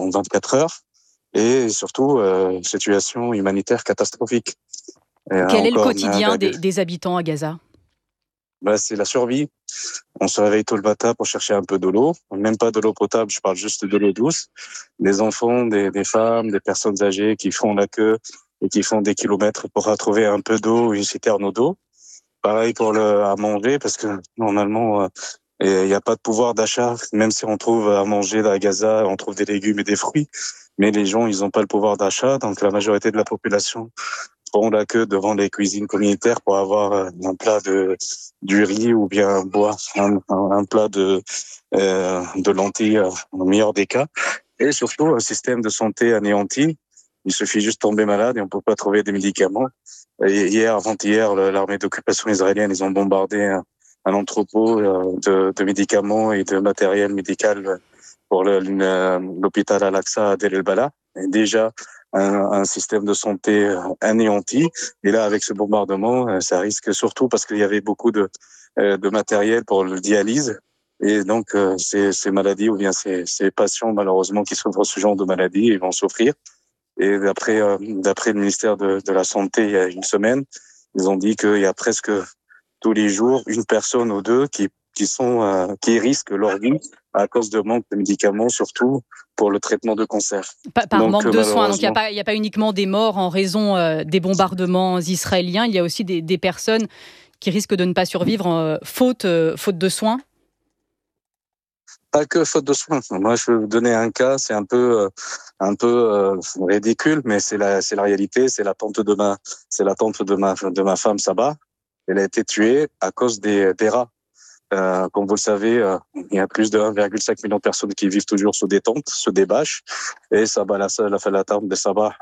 en 24 heures. Et surtout, situation humanitaire catastrophique. Quel est le quotidien des habitants à Gaza ? C'est la survie. On se réveille tôt le matin pour chercher un peu de l'eau. Même pas de l'eau potable, je parle juste de l'eau douce. Des enfants, des femmes, des personnes âgées qui font la queue et qui font des kilomètres pour retrouver un peu d'eau, une citerne d'eau. Pareil pour à manger, parce que normalement, il n'y a pas de pouvoir d'achat. Même si on trouve à manger à Gaza, on trouve des légumes et des fruits. Mais les gens, ils n'ont pas le pouvoir d'achat. Donc la majorité de la population font la queue devant les cuisines communautaires pour avoir un plat du riz ou bien boire un plat de lentilles au meilleur des cas. Et surtout, un système de santé anéanti. Il suffit juste de tomber malade et on peut pas trouver des médicaments. Et hier, avant-hier, l'armée d'occupation israélienne, ils ont bombardé un entrepôt de médicaments et de matériel médical pour l'hôpital Al-Aqsa à Deir el-Balah. Et déjà, un système de santé anéanti. Et là, avec ce bombardement, ça risque surtout parce qu'il y avait beaucoup de matériel pour le dialyse. Et donc, ces maladies ou bien ces patients, malheureusement, qui souffrent ce genre de maladies, ils vont souffrir. Et d'après le ministère de la Santé, il y a une semaine, ils ont dit qu'il y a presque tous les jours une personne ou deux qui risquent leur vie à cause de manque de médicaments, surtout pour le traitement de cancer. Par manque de soins. Donc il n'y a pas uniquement des morts en raison des bombardements israéliens, il y a aussi des personnes qui risquent de ne pas survivre faute de soins. Pas que faute de soins. Moi, je vais vous donner un cas, c'est un peu ridicule, mais c'est la réalité. C'est la tante de ma femme Sabah. Elle a été tuée à cause des rats. Comme vous le savez, il y a plus de 1,5 million de personnes qui vivent toujours sous des tentes, sous des bâches. Et Sabah, la tante de Sabah,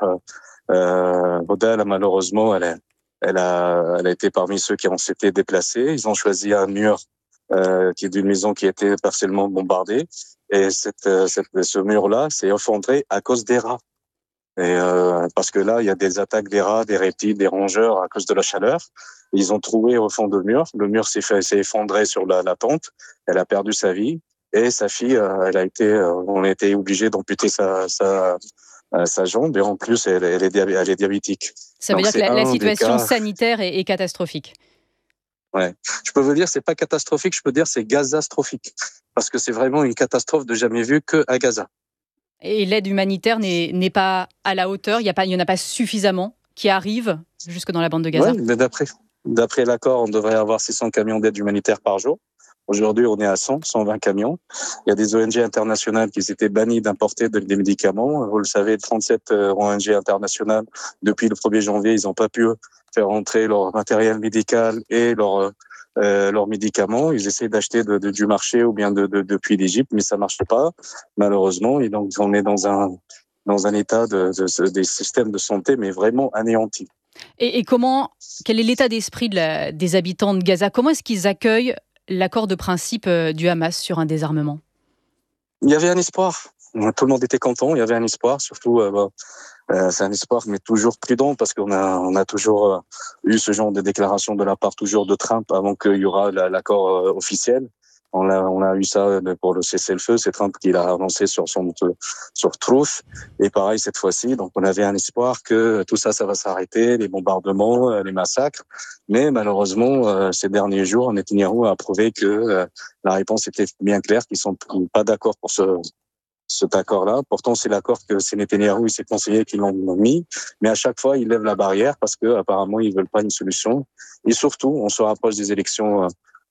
Rodal, malheureusement, elle a été parmi ceux qui ont s'était déplacés. Ils ont choisi un mur qui est d'une maison qui était partiellement bombardée. Et ce mur-là s'est effondré à cause des rats. Et parce que là, il y a des attaques des rats, des reptiles, des rongeurs à cause de la chaleur. Ils ont trouvé au fond du mur. Le mur s'est effondré sur la tente. Elle a perdu sa vie. Et sa fille, on a été obligé d'amputer sa jambe. Et en plus, elle est diabétique. Ça veut dire que la situation sanitaire est catastrophique. Ouais. Je peux vous dire, c'est pas catastrophique, je peux dire c'est gazastrophique. Parce que c'est vraiment une catastrophe de jamais vue qu'à Gaza. Et l'aide humanitaire n'est pas à la hauteur, il n'y en a pas suffisamment qui arrivent jusque dans la bande de Gaza. Oui, mais d'après l'accord, on devrait avoir 600 camions d'aide humanitaire par jour. Aujourd'hui, on est à 120 camions. Il y a des ONG internationales qui s'étaient bannies d'importer des médicaments. Vous le savez, 37 ONG internationales, depuis le 1er janvier, ils n'ont pas pu faire entrer leur matériel médical et leurs médicaments. Ils essaient d'acheter du marché ou bien depuis l'Égypte, mais ça marche pas, malheureusement. Et donc, on est dans un état des systèmes de santé, mais vraiment anéanti. Et quel est l'état d'esprit des habitants de Gaza ? Comment est-ce qu'ils accueillent l'accord de principe du Hamas sur un désarmement ? Il y avait un espoir. Tout le monde était content. Il y avait un espoir, surtout. C'est un espoir, mais toujours prudent, parce qu'on a toujours eu ce genre de déclaration de la part toujours de Trump avant qu'il y aura l'accord officiel. On a eu ça pour le cessez-le-feu. C'est Trump qui l'a annoncé sur Truth. Et pareil cette fois-ci. Donc on avait un espoir que tout ça va s'arrêter, les bombardements, les massacres. Mais malheureusement, ces derniers jours, Netanyahou a prouvé que la réponse était bien claire, qu'ils sont pas d'accord pour cet accord-là. Pourtant, c'est l'accord que c'est Netanyahou et ses conseillers qui l'ont mis. Mais à chaque fois, ils lèvent la barrière parce que apparemment, ils veulent pas une solution. Et surtout, on se rapproche des élections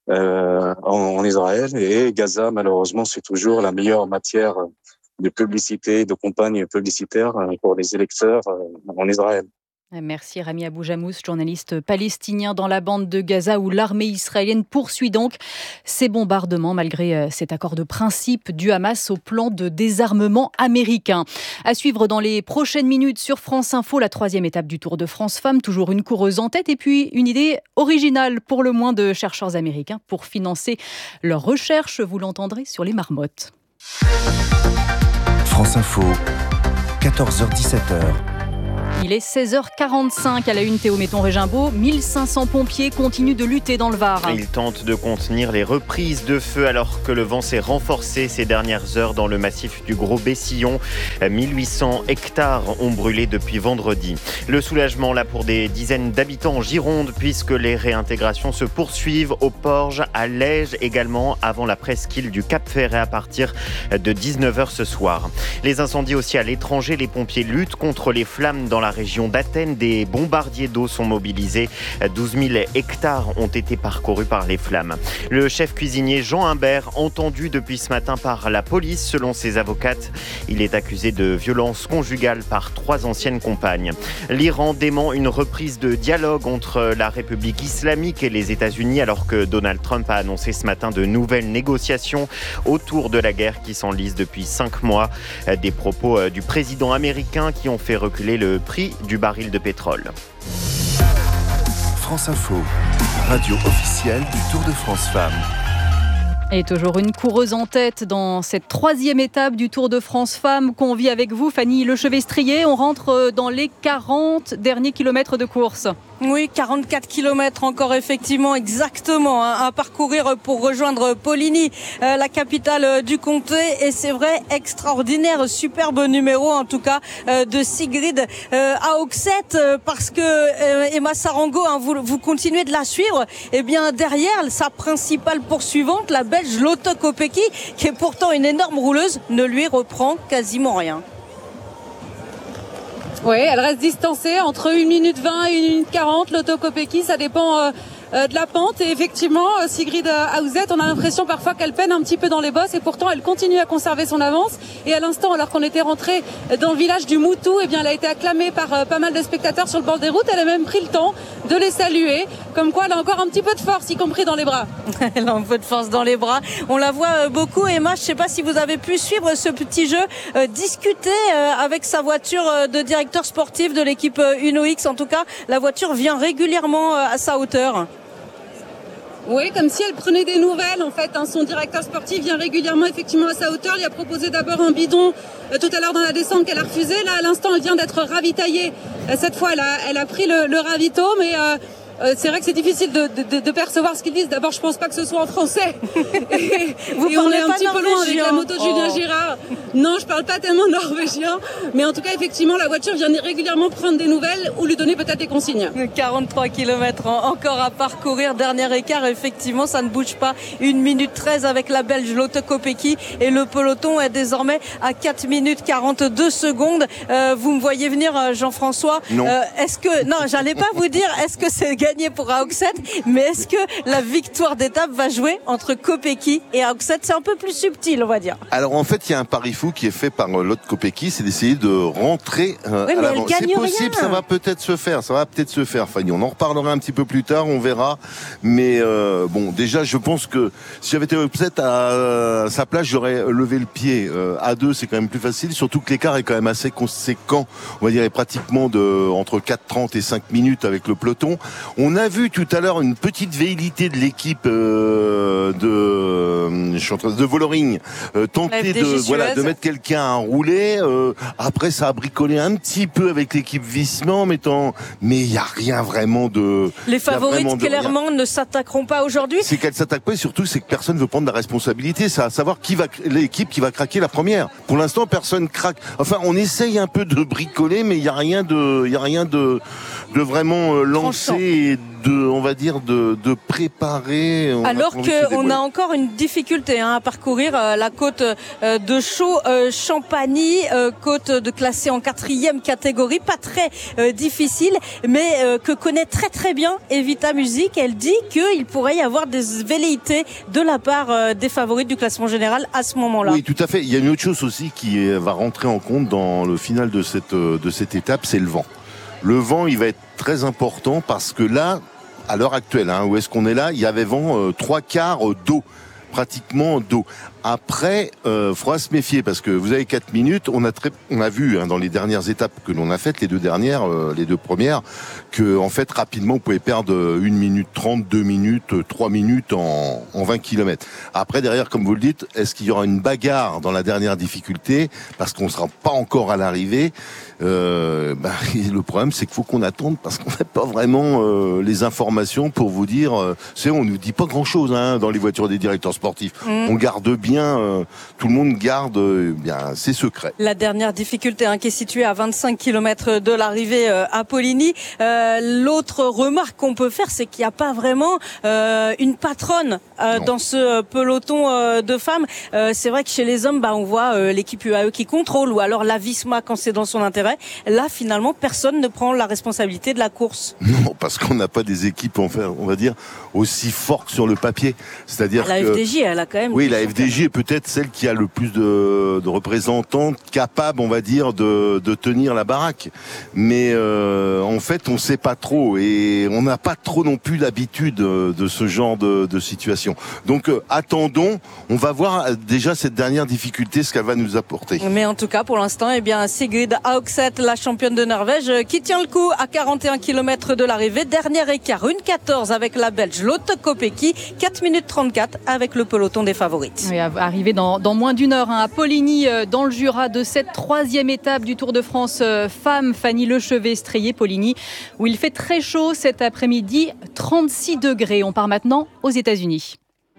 en Israël, et Gaza, malheureusement, c'est toujours la meilleure matière de publicité, de campagne publicitaire pour les électeurs en Israël. Merci Rami Abou-Jamous, journaliste palestinien dans la bande de Gaza, où l'armée israélienne poursuit donc ses bombardements malgré cet accord de principe du Hamas au plan de désarmement américain. À suivre dans les prochaines minutes sur France Info, la 3e étape du Tour de France Femmes, toujours une coureuse en tête, et puis une idée originale pour le moins de chercheurs américains pour financer leurs recherches, vous l'entendrez, sur les marmottes. France Info, 14h-17h. Il est 16h45 à la une. Théo Méton-Régimbaud. 1500 pompiers continuent de lutter dans le Var. Ils tentent de contenir les reprises de feu alors que le vent s'est renforcé ces dernières heures dans le massif du Gros-Bessillon. 1800 hectares ont brûlé depuis vendredi. Le soulagement là pour des dizaines d'habitants en Gironde puisque les réintégrations se poursuivent au Porge, à Lège également avant la presqu'île du Cap-Ferret à partir de 19h ce soir. Les incendies aussi à l'étranger, les pompiers luttent contre les flammes dans la région d'Athènes. Des bombardiers d'eau sont mobilisés. 12 000 hectares ont été parcourus par les flammes. Le chef cuisinier Jean Humbert, entendu depuis ce matin par la police, selon ses avocates, il est accusé de violence conjugale par 3 anciennes compagnes. L'Iran dément une reprise de dialogue entre la République islamique et les États-Unis alors que Donald Trump a annoncé ce matin de nouvelles négociations autour de la guerre qui s'enlise depuis 5 mois. Des propos du président américain qui ont fait reculer le prix du baril de pétrole. France Info, radio officielle du Tour de France Femmes. Et toujours une coureuse en tête dans cette 3e étape du Tour de France Femmes qu'on vit avec vous, Fanny Lechevestrier. On rentre dans les 40 derniers kilomètres de course. Oui, 44 kilomètres encore effectivement, exactement, à parcourir pour rejoindre Poligny, la capitale du comté. Et c'est vrai, extraordinaire, superbe numéro en tout cas de Sigrid Haugset, parce que Emma Sarango, vous continuez de la suivre. Et bien derrière, sa principale poursuivante, la Belge Lotte Kopecky, qui est pourtant une énorme rouleuse, ne lui reprend quasiment rien. Oui, elle reste distancée entre 1 minute 20 et 1 minute 40. Lotte Kopecky, ça dépend de la pente. Et effectivement, Sigrid Haugset, on a l'impression parfois qu'elle peine un petit peu dans les bosses. Et pourtant, elle continue à conserver son avance. Et à l'instant, alors qu'on était rentré dans le village du Moutou, eh bien, elle a été acclamée par pas mal de spectateurs sur le bord des routes. Elle a même pris le temps de les saluer. Comme quoi, elle a encore un petit peu de force, y compris dans les bras. Elle a un peu de force dans les bras. On la voit beaucoup. Emma, je ne sais pas si vous avez pu suivre ce petit jeu, discuter avec sa voiture de directeur sportif de l'équipe Uno X. En tout cas, la voiture vient régulièrement à sa hauteur. Oui, comme si elle prenait des nouvelles en fait. Son directeur sportif vient régulièrement effectivement à sa hauteur. Il a proposé d'abord un bidon tout à l'heure dans la descente qu'elle a refusé. Là, à l'instant, elle vient d'être ravitaillée. Cette fois, elle a pris le ravito, mais c'est vrai que c'est difficile de percevoir ce qu'ils disent. D'abord, je pense pas que ce soit en français. Et on est un petit peu loin avec la moto Julien Girard. Non, je parle pas tellement norvégien. Mais en tout cas, effectivement, la voiture vient régulièrement prendre des nouvelles ou lui donner peut-être des consignes. 43 km encore à parcourir. Dernier écart, effectivement, ça ne bouge pas. 1 minute 13 avec la Belge Lotte Kopecky. Et le peloton est désormais à 4 minutes 42 secondes. Vous me voyez venir, Jean-François. Non. Non, j'allais pas vous dire, est-ce que c'est gagné pour Haugset, mais est-ce que la victoire d'étape va jouer entre Kopecky et Haugset? C'est un peu plus subtil, on va dire. Alors en fait, il y a un pari fou qui est fait par Lotte Kopecky, c'est d'essayer de rentrer oui, à l'avant. C'est possible, rien. Ça va peut-être se faire, Fanny. On en reparlera un petit peu plus tard, on verra. Mais bon, déjà, je pense que si j'avais été Haugset à sa place, j'aurais levé le pied. À 2, c'est quand même plus facile, surtout que l'écart est quand même assez conséquent. On va dire pratiquement entre 4,30 et 5 minutes avec le peloton. On a vu tout à l'heure une petite velléité de l'équipe de Voloring tenter de mettre quelqu'un à rouler. Après, ça a bricolé un petit peu avec l'équipe Viessmann, mais il n'y a rien vraiment de... Les favorites, clairement, ne s'attaqueront pas aujourd'hui. C'est qu'elles s'attaquent pas, et surtout, c'est que personne ne veut prendre la responsabilité. C'est à savoir l'équipe qui va craquer la première. Pour l'instant, personne craque. Enfin, on essaye un peu de bricoler, mais il n'y a rien de vraiment lancé et de préparer. Alors qu'on a encore une difficulté à parcourir la côte de Chaux-Champagny, côte côte classée en 4e catégorie, pas très difficile, mais que connaît très très bien Evita Music. Elle dit qu'il pourrait y avoir des velléités de la part des favorites du classement général à ce moment-là. Oui, tout à fait. Il y a une autre chose aussi qui va rentrer en compte dans le final de cette étape, c'est le vent. Le vent, il va être très important parce que là, à l'heure actuelle, où est-ce qu'on est là, il y avait vent 3/4 d'eau, pratiquement d'eau. Après, faudra se méfier parce que vous avez 4 minutes. On a vu dans les dernières étapes que l'on a faites, les deux premières, que en fait rapidement vous pouvez perdre 1 minute 30, 2 minutes, 3 minutes en 20 km. Après derrière, comme vous le dites, est-ce qu'il y aura une bagarre dans la dernière difficulté parce qu'on ne sera pas encore à l'arrivée? Le problème c'est qu'il faut qu'on attende parce qu'on n'a pas vraiment les informations pour vous dire. On nous dit pas grand chose dans les voitures des directeurs sportifs. On garde bien. Tout le monde garde ses secrets. La dernière difficulté qui est située à 25 km de l'arrivée à Poligny. L'autre remarque qu'on peut faire, c'est qu'il n'y a pas vraiment une patronne dans ce peloton de femmes. C'est vrai que chez les hommes, on voit l'équipe UAE qui contrôle, ou alors la Visma quand c'est dans son intérêt. Là, finalement, personne ne prend la responsabilité de la course. Non, parce qu'on n'a pas des équipes, on va dire, aussi fortes sur le papier. C'est-à-dire la FDJ, elle a quand même... Oui, la FDJ est peut-être celle qui a le plus de représentants capables, on va dire, de tenir la baraque. Mais en fait, on ne sait pas trop et on n'a pas trop non plus l'habitude de ce genre de situation. Donc attendons, on va voir déjà cette dernière difficulté, ce qu'elle va nous apporter. Mais en tout cas, pour l'instant, Sigrid Haugset, la championne de Norvège, qui tient le coup à 41 km de l'arrivée. Dernier écart, 1,14 avec la Belge Lotte Kopecky, 4 minutes 34 avec le peloton des favorites. Oui, arrivé dans moins d'1 heure à Poligny, dans le Jura, de cette 3e étape du Tour de France femmes. Fanny Lechevet-Strayé, Poligny, où il fait très chaud cet après-midi, 36 degrés. On part maintenant aux États-Unis.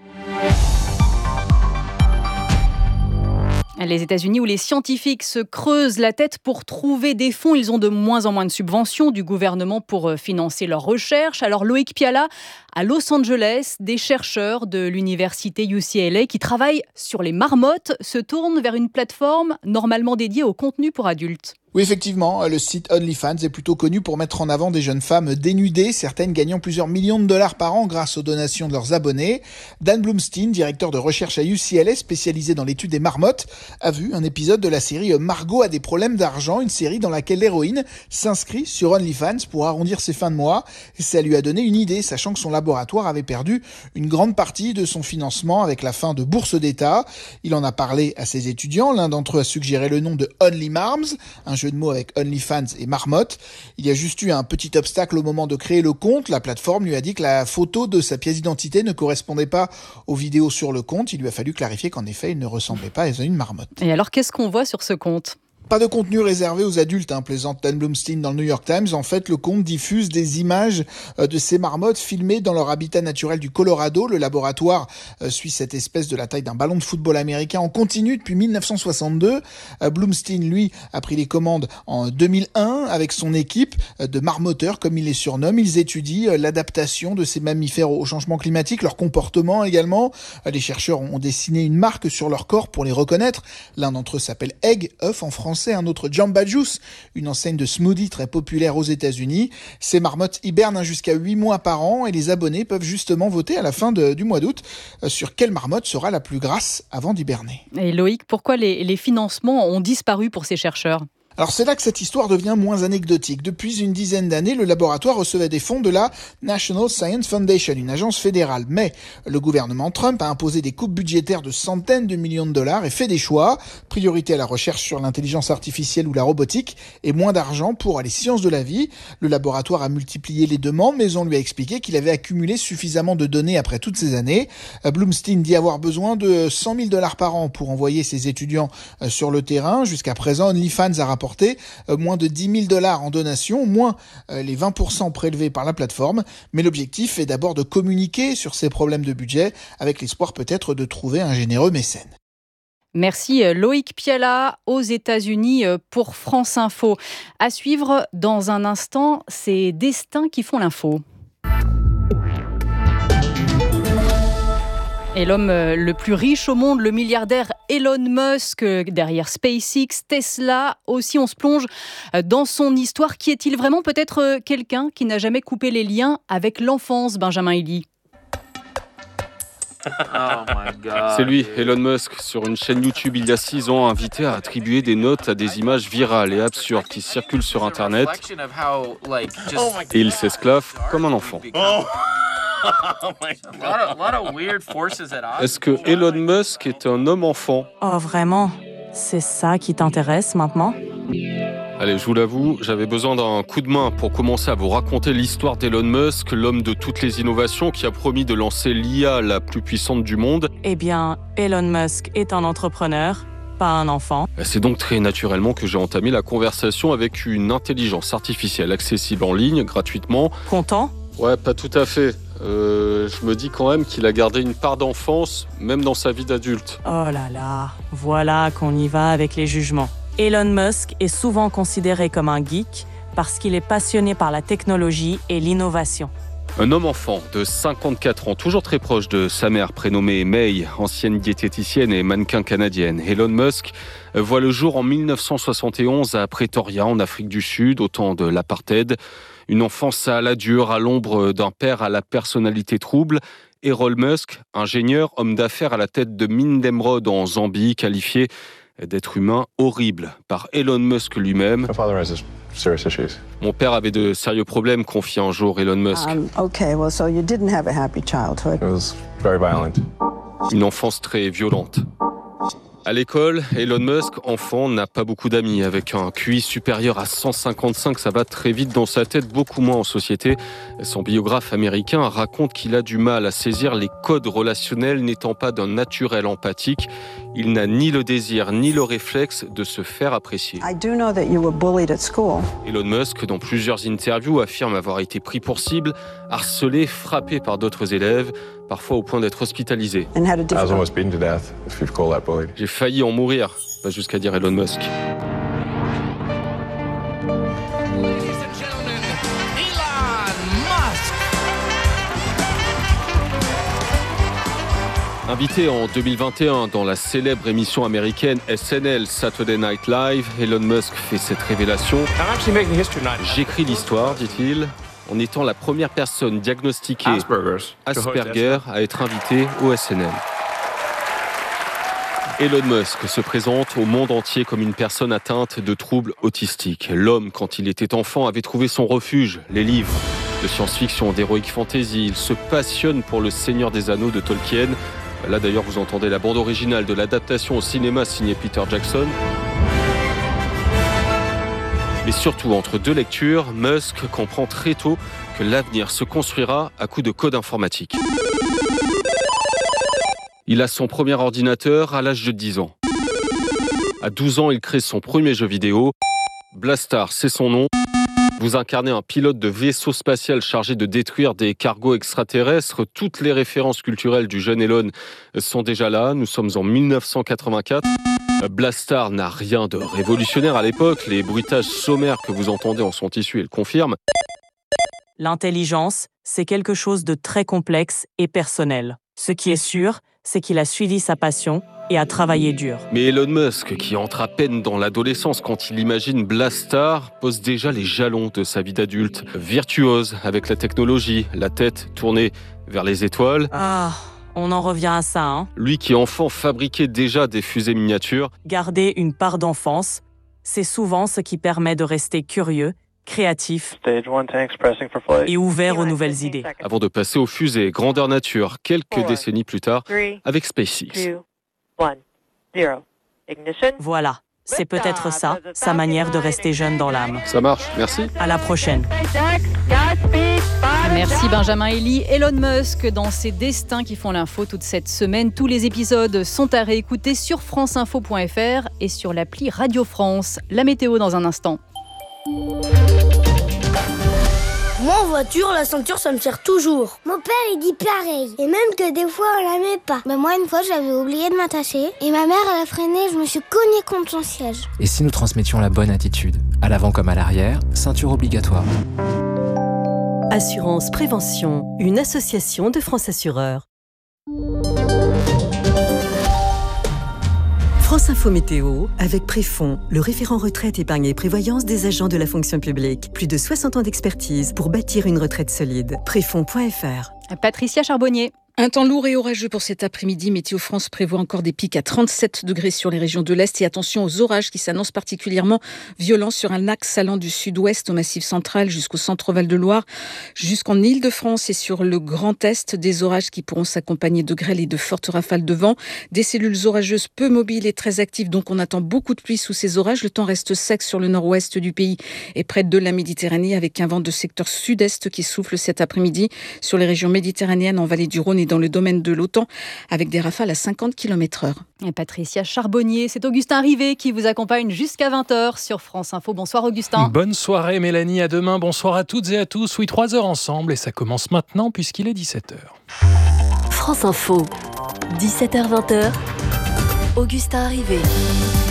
Les États-Unis où les scientifiques se creusent la tête pour trouver des fonds. Ils ont de moins en moins de subventions du gouvernement pour financer leurs recherches. Alors Loïc Piala, à Los Angeles, des chercheurs de l'université UCLA qui travaillent sur les marmottes se tournent vers une plateforme normalement dédiée au contenu pour adultes. Oui, effectivement, le site OnlyFans est plutôt connu pour mettre en avant des jeunes femmes dénudées, certaines gagnant plusieurs millions de dollars par an grâce aux donations de leurs abonnés. Dan Blumstein, directeur de recherche à UCLA, spécialisé dans l'étude des marmottes, a vu un épisode de la série Margot a des problèmes d'argent, une série dans laquelle l'héroïne s'inscrit sur OnlyFans pour arrondir ses fins de mois. Et ça lui a donné une idée, sachant que son laboratoire avait perdu une grande partie de son financement avec la fin de bourses d'État. Il en a parlé à ses étudiants. L'un d'entre eux a suggéré le nom de Only Marms, un jeu de mots avec OnlyFans et marmotte. Il y a juste eu un petit obstacle au moment de créer le compte. La plateforme lui a dit que la photo de sa pièce d'identité ne correspondait pas aux vidéos sur le compte. Il lui a fallu clarifier qu'en effet, il ne ressemblait pas à une marmotte. Et alors, qu'est-ce qu'on voit sur ce compte ? Pas de contenu réservé aux adultes, plaisante Dan Blumstein dans le New York Times. En fait, le compte diffuse des images de ces marmottes filmées dans leur habitat naturel du Colorado. Le laboratoire suit cette espèce de la taille d'un ballon de football américain en continu depuis 1962. Blumstein, lui, a pris les commandes en 2001 avec son équipe de marmotteurs, comme il les surnomme. Ils étudient l'adaptation de ces mammifères au changement climatique, leur comportement également. Les chercheurs ont dessiné une marque sur leur corps pour les reconnaître. L'un d'entre eux s'appelle Egg, œuf en français, un autre Jamba Juice, une enseigne de smoothie très populaire aux États-Unis. Ces marmottes hibernent jusqu'à 8 mois par an et les abonnés peuvent justement voter à la fin du mois d'août sur quelle marmotte sera la plus grasse avant d'hiberner. Et Loïc, pourquoi les financements ont disparu pour ces chercheurs ? Alors c'est là que cette histoire devient moins anecdotique. Depuis une dizaine d'années, le laboratoire recevait des fonds de la National Science Foundation, une agence fédérale. Mais le gouvernement Trump a imposé des coupes budgétaires de centaines de millions de dollars et fait des choix. Priorité à la recherche sur l'intelligence artificielle ou la robotique et moins d'argent pour les sciences de la vie. Le laboratoire a multiplié les demandes, mais on lui a expliqué qu'il avait accumulé suffisamment de données après toutes ces années. Blumstein dit avoir besoin de 100 000 dollars par an pour envoyer ses étudiants sur le terrain. Jusqu'à présent, OnlyFans a rapporté moins de 10 000 dollars en donation, moins les 20% prélevés par la plateforme. Mais l'objectif est d'abord de communiquer sur ces problèmes de budget, avec l'espoir peut-être de trouver un généreux mécène. Merci Loïc Piala aux États-Unis pour France Info. À suivre dans un instant, c'est Destins qui font l'info. Et l'homme le plus riche au monde, le milliardaire Elon Musk, derrière SpaceX, Tesla, aussi on se plonge dans son histoire. Qui est-il vraiment ? Peut-être quelqu'un qui n'a jamais coupé les liens avec l'enfance, Benjamin Elie. Oh my God. C'est lui, Elon Musk, sur une chaîne YouTube il y a 6 ans, invité à attribuer des notes à des images virales et absurdes qui circulent sur Internet. Et il s'esclaffe comme un enfant. Est-ce que Elon Musk est un homme-enfant ? Oh, vraiment ? C'est ça qui t'intéresse maintenant ? Allez, je vous l'avoue, j'avais besoin d'un coup de main pour commencer à vous raconter l'histoire d'Elon Musk, l'homme de toutes les innovations qui a promis de lancer l'IA la plus puissante du monde. Eh bien, Elon Musk est un entrepreneur, pas un enfant. C'est donc très naturellement que j'ai entamé la conversation avec une intelligence artificielle accessible en ligne, gratuitement. Content ? Ouais, pas tout à fait. Je me dis quand même qu'il a gardé une part d'enfance, même dans sa vie d'adulte. Oh là là, voilà qu'on y va avec les jugements. Elon Musk est souvent considéré comme un geek parce qu'il est passionné par la technologie et l'innovation. Un homme-enfant de 54 ans, toujours très proche de sa mère prénommée May, ancienne diététicienne et mannequin canadienne. Elon Musk voit le jour en 1971 à Pretoria, en Afrique du Sud, au temps de l'apartheid. Une enfance à la dure, à l'ombre d'un père à la personnalité trouble. Elon Musk, ingénieur, homme d'affaires à la tête de mines d'émeraude en Zambie, qualifié d'être humain horrible par Elon Musk lui-même. Mon père avait de sérieux problèmes, confie un jour Elon Musk. Une enfance très violente. À l'école, Elon Musk, enfant, n'a pas beaucoup d'amis. Avec un QI supérieur à 155, ça va très vite dans sa tête, beaucoup moins en société. Son biographe américain raconte qu'il a du mal à saisir les codes relationnels n'étant pas d'un naturel empathique. Il n'a ni le désir ni le réflexe de se faire apprécier. Elon Musk, dans plusieurs interviews, affirme avoir été pris pour cible, harcelé, frappé par d'autres élèves, parfois au point d'être hospitalisé. J'ai failli en mourir, va jusqu'à dire Elon Musk. Invité en 2021 dans la célèbre émission américaine SNL Saturday Night Live, Elon Musk fait cette révélation. J'écris l'histoire, dit-il, en étant la première personne diagnostiquée Asperger à être invitée au SNL. Elon Musk se présente au monde entier comme une personne atteinte de troubles autistiques. L'homme, quand il était enfant, avait trouvé son refuge, les livres de science-fiction, d'heroic fantasy. Il se passionne pour le Seigneur des Anneaux de Tolkien. Là d'ailleurs, vous entendez la bande originale de l'adaptation au cinéma signée Peter Jackson. Mais surtout, entre deux lectures, Musk comprend très tôt que l'avenir se construira à coups de code informatique. Il a son premier ordinateur à l'âge de 10 ans. À 12 ans, il crée son premier jeu vidéo. Blastar, c'est son nom. Vous incarnez un pilote de vaisseau spatial chargé de détruire des cargos extraterrestres. Toutes les références culturelles du jeune Elon sont déjà là. Nous sommes en 1984. Blastar n'a rien de révolutionnaire à l'époque. Les bruitages sommaires que vous entendez en sont issus et le confirment. L'intelligence, c'est quelque chose de très complexe et personnel. Ce qui est sûr, c'est qu'il a suivi sa passion et a travaillé dur. Mais Elon Musk, qui entre à peine dans l'adolescence quand il imagine Blastar, pose déjà les jalons de sa vie d'adulte. Virtuose avec la technologie, la tête tournée vers les étoiles. Ah, on en revient à ça, hein. Lui qui enfant fabriquait déjà des fusées miniatures. Garder une part d'enfance, c'est souvent ce qui permet de rester curieux, créatif et ouvert aux nouvelles idées. Avant de passer aux fusées grandeur nature, quelques décennies plus tard, avec SpaceX. Voilà, c'est peut-être ça, sa manière de rester jeune dans l'âme. Ça marche, merci. À la prochaine. Merci Benjamin Elie. Elon Musk dans ses destins qui font l'info toute cette semaine. Tous les épisodes sont à réécouter sur franceinfo.fr et sur l'appli Radio France. La météo dans un instant. Moi en voiture, la ceinture ça me sert toujours. Mon père il dit pareil. Et même que des fois on la met pas. Mais moi une fois j'avais oublié de m'attacher. Et ma mère elle a freiné, je me suis cognée contre son siège. Et si nous transmettions la bonne attitude, à l'avant comme à l'arrière, ceinture obligatoire. Assurance Prévention, une association de France Assureurs. France Info Météo, avec Préfond, le référent retraite, épargne et prévoyance des agents de la fonction publique. Plus de 60 ans d'expertise pour bâtir une retraite solide. Préfond.fr. Patricia Charbonnier. Un temps lourd et orageux pour cet après-midi. Météo France prévoit encore des pics à 37 degrés sur les régions de l'Est et attention aux orages qui s'annoncent particulièrement violents sur un axe allant du sud-ouest au Massif central jusqu'au centre Val-de-Loire, jusqu'en Île-de-France et sur le Grand Est. Des orages qui pourront s'accompagner de grêle et de fortes rafales de vent. Des cellules orageuses peu mobiles et très actives, donc on attend beaucoup de pluie sous ces orages. Le temps reste sec sur le nord-ouest du pays et près de la Méditerranée avec un vent de secteur sud-est qui souffle cet après-midi sur les régions méditerranéennes, en vallée du Rhône et dans le domaine de l'OTAN, avec des rafales à 50 km/h. Et Patricia Charbonnier, c'est Augustin Rivet qui vous accompagne jusqu'à 20h sur France Info. Bonsoir Augustin. Bonne soirée Mélanie, à demain. Bonsoir à toutes et à tous. Oui, 3 heures ensemble et ça commence maintenant puisqu'il est 17h. France Info, 17h-20h, Augustin Rivet.